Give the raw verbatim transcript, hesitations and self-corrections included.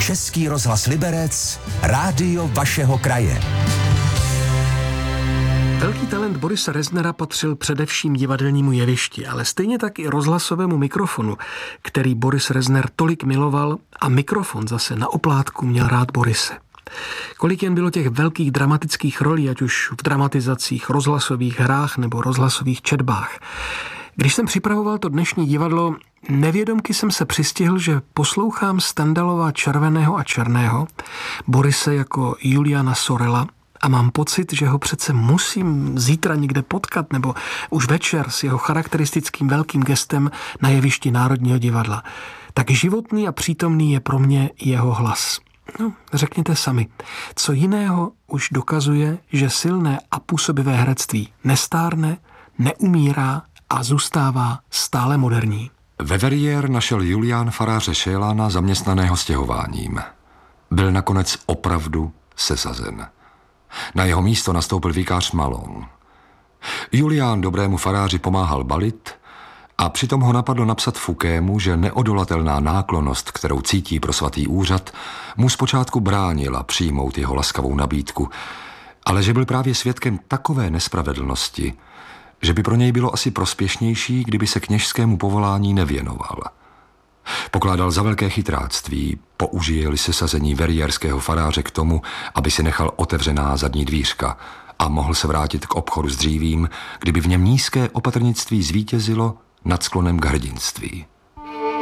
Český rozhlas Liberec, rádio vašeho kraje. Velký talent Borise Reznera patřil především divadelnímu jevišti, ale stejně tak i rozhlasovému mikrofonu, který Boris Rezner tolik miloval, a mikrofon zase na oplátku měl rád Borise. Kolik jen bylo těch velkých dramatických rolí, ať už v dramatizacích, rozhlasových hrách nebo rozhlasových četbách. Když jsem připravoval to dnešní divadlo, nevědomky jsem se přistihl, že poslouchám Stendalova Červeného a černého, Borise jako Juliana Sorela, a mám pocit, že ho přece musím zítra někde potkat nebo už večer s jeho charakteristickým velkým gestem na jevišti Národního divadla. Tak životný a přítomný je pro mě jeho hlas. No, řekněte sami, co jiného už dokazuje, že silné a působivé herectví nestárne, neumírá a zůstává stále moderní. Ve Verrières našel Julián faráře Šélána zaměstnaného stěhováním. Byl nakonec opravdu sesazen. Na jeho místo nastoupil vikář Malon. Julián dobrému faráři pomáhal balit a přitom ho napadlo napsat Fouquému, že neodolatelná náklonnost, kterou cítí pro svatý úřad, mu zpočátku bránila přijmout jeho laskavou nabídku, ale že byl právě svědkem takové nespravedlnosti, že by pro něj bylo asi prospěšnější, kdyby se kněžskému povolání nevěnoval. Pokládal za velké chytráctví, použije-li sesazení verriérského faráře k tomu, aby si nechal otevřená zadní dvířka a mohl se vrátit k obchodu s dřívím, kdyby v něm nízké opatrnictví zvítězilo nad sklonem k hrdinství.